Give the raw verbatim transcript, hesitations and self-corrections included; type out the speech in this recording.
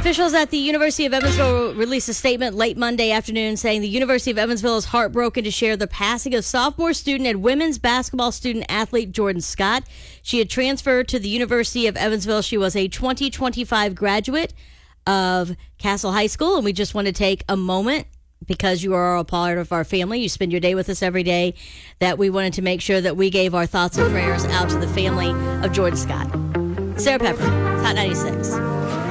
Officials at the University of Evansville released a statement late Monday afternoon saying the University of Evansville is heartbroken to share the passing of sophomore student and women's basketball student athlete Jordan Scott. She had transferred to the University of Evansville. She was a twenty twenty-five graduate of Castle High School, and we just want to take a moment, because you are a part of our family, you spend your day with us every day, that we wanted to make sure that we gave our thoughts and prayers out to the family of Jordan Scott. Sarah Pepper, Hot ninety-six.